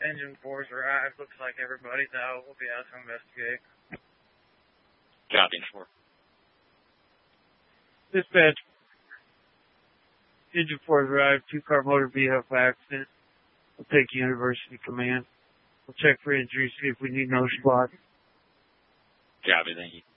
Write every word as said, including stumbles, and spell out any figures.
Engine four's arrived. Looks like everybody's out. We'll be out to investigate. Copy, four. Dispatch. Engine four's arrived. Two-car motor vehicle accident. We'll take University Command. We'll check for injuries, see if we need no squad. Copy, thank you.